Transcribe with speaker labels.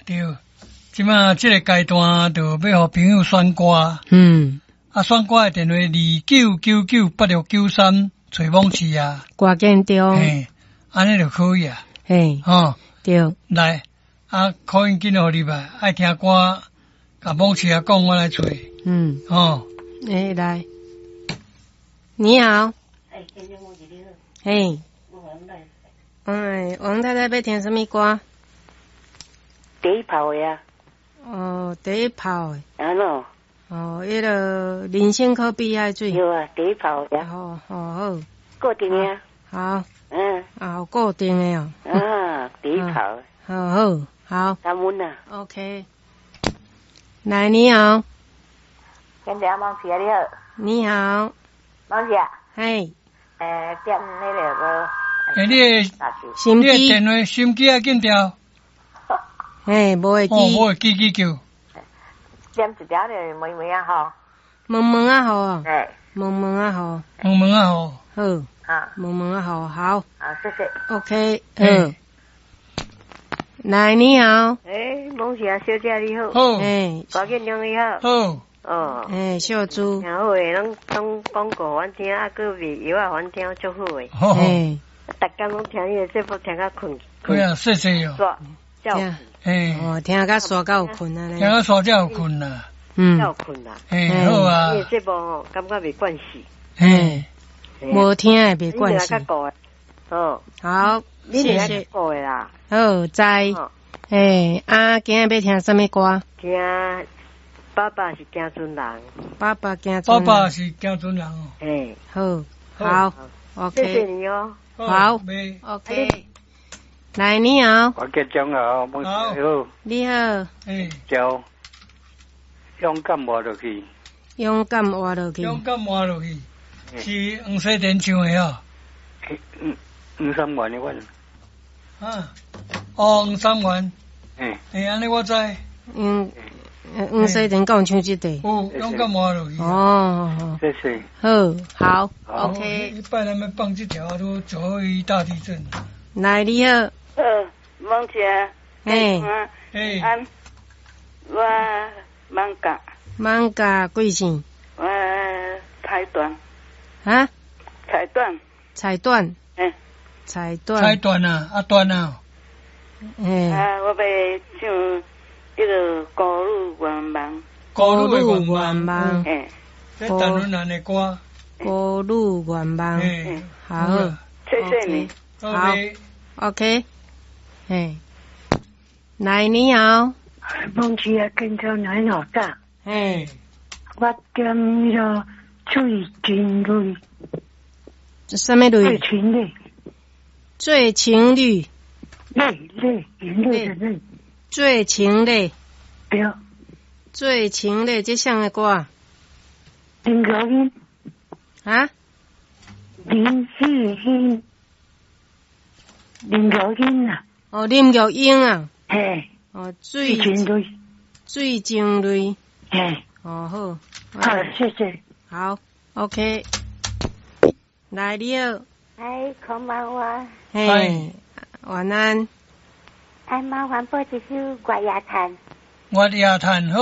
Speaker 1: 对，即马即个阶段就要互朋友选歌。选歌的电话29998693找网市啊。
Speaker 2: 挂建中。
Speaker 1: 嘿，安尼就可以啊。
Speaker 2: 嘿，对。
Speaker 1: 来，可以紧互你吧，爱听歌，甲网市啊讲，我来找。
Speaker 2: 来，你好。嘿。王太太要听什么歌？
Speaker 3: 第一炮的啊。
Speaker 2: 第一炮的。
Speaker 3: 安怎？
Speaker 2: 迄个人生可比海水。
Speaker 3: 对啊，第一炮的。
Speaker 2: 好。
Speaker 3: 固定的。
Speaker 2: 好。固定的哦。
Speaker 3: 第一炮。
Speaker 2: 好。
Speaker 3: 感恩啊。
Speaker 2: OK。来，你好。
Speaker 3: 现在王姐你好。
Speaker 2: 你好。
Speaker 3: 王姐。
Speaker 2: 嘿。
Speaker 3: 点那个。
Speaker 1: 你的电话心机要紧调。
Speaker 2: 无会记。
Speaker 1: 无会记叫。
Speaker 3: 点一条咧，问问啊吼。
Speaker 2: 问啊吼。问啊吼。
Speaker 1: 好。
Speaker 2: 问啊吼，好。
Speaker 3: 谢谢。
Speaker 2: OK。来，你好。
Speaker 3: 王姐小姐你好。高建良你好。
Speaker 2: 小猪。
Speaker 3: 然后拢讲过阮听，个味药啊，阮听足好诶。逐工拢听你的节目，听到困。
Speaker 1: 对啊，谢谢哟。
Speaker 2: 听到刷到有困啊。
Speaker 1: 听到刷到有困啊。
Speaker 3: 有困啊。
Speaker 1: 好啊。
Speaker 3: 你的节目感觉袂惯势。
Speaker 2: 无听也袂惯势。好，谢谢。好，知。今日要听什么歌？
Speaker 3: 听爸爸是行船人。
Speaker 1: 爸爸是行船人
Speaker 2: 哦。好。OK。
Speaker 3: 谢谢你哦。
Speaker 2: 好。OK。来，你好。
Speaker 4: 我叫张好，你好。
Speaker 2: 你好。
Speaker 4: 叫勇敢活落去。
Speaker 2: 勇敢活落去。
Speaker 1: 是黄西田唱的哦。
Speaker 4: 黄三元的阮。
Speaker 1: 黄三元。安尼我知。
Speaker 2: 黄西田讲唱这个。
Speaker 1: 勇敢活落去。
Speaker 4: 谢谢。
Speaker 2: 好。OK。
Speaker 1: 一般人要放这条都九2大地震。
Speaker 2: 来，你好。
Speaker 3: 王姐。我
Speaker 2: 芒甲贵姓？
Speaker 3: 菜段。菜段。
Speaker 1: 菜段啊，段啊。
Speaker 3: 我要唱迄个孤女愿望。
Speaker 2: 孤女愿望。
Speaker 1: 这陈文兰的歌。
Speaker 2: 孤女愿望。好。
Speaker 3: 谢谢你。
Speaker 2: 好。OK。来，你好。
Speaker 5: 王姐啊，跟着奶老大。我点迄个最情侣。
Speaker 2: 什么类？
Speaker 5: 最情侣。
Speaker 2: 泪。最情泪。
Speaker 5: 对。
Speaker 2: 最情泪，这啥的歌？
Speaker 5: 林高英。林高英啊。
Speaker 2: 林高英啊。
Speaker 5: 最情侣。
Speaker 2: 最情侣。好。
Speaker 5: 谢谢。
Speaker 2: 好 ，OK。来，你好。
Speaker 6: こんばんは。
Speaker 2: 晚安。
Speaker 6: 麻烦播一首《月夜潭》。
Speaker 1: 月夜潭好。